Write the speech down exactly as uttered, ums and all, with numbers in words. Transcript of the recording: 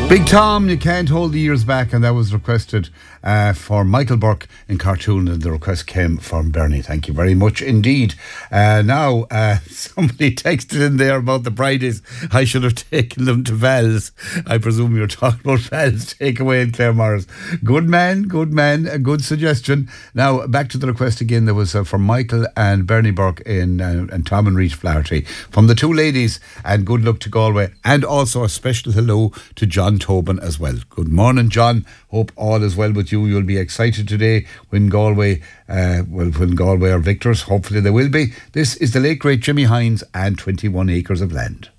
Big Tom, you can't hold the years back, and that was requested uh, for Michael Burke in Cartoon, and the request came from Bernie. Thank you very much indeed. Uh, now, uh, somebody texted in there about the Fridays. I should have taken them to Val's. I presume you're talking about Val's takeaway in Claremorris. Good man, good man, a good suggestion. Now, back to the request again. There was uh, from Michael and Bernie Burke in uh, and Tom and Reach Flaherty. From the two ladies, and good luck to Galway, and also a special hello to John Tobin as well. Good morning, John. Hope all is well with you. You'll be excited today when Galway, uh, well, when Galway are victors. Hopefully they will be. This is the late great Jimmy Hines and twenty-one acres of land.